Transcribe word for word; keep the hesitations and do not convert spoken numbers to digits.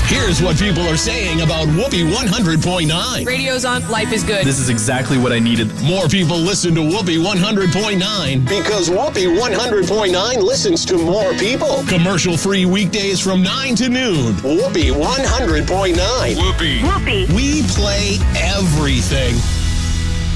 Here's what people are saying about Whoopee one hundred point nine. Radio's on. Life is good. This is exactly what I needed. More people listen to Whoopee one hundred point nine because Whoopee one hundred point nine listens to more people. Commercial-free weekdays from nine to noon. Whoopee one hundred point nine. Whoopee. Whoopee. We play everything.